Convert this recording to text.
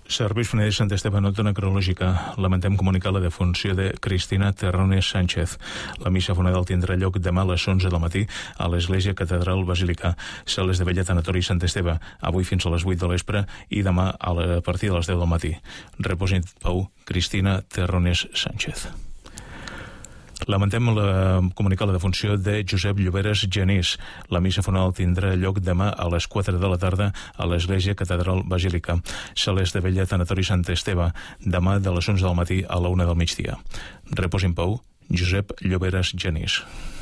Serveis Funerari Sant Esteve, nota necrològica. Lamentem comunicar la defunció de Cristina Terrones Sánchez. La missa funeral tindrà lloc demà a les 11 del matí a l'Església Catedral Basílica, sales de vella tanatori Sant Esteve, avui fins a les 8 de l'espre i demà a partir de les 10 del matí. Reposi en pau Cristina Terrones Sánchez. Lamentem comunicar la defunció de Josep Lloberes Genís. La missa funeral tindrà lloc demà a les 4 de la tarda a l'Església Catedral Basílica, sales de vella tanatori Sant Esteve, demà de les 11 del matí a la 1 del migdia. Reposi en pau Josep Lloberes Genís.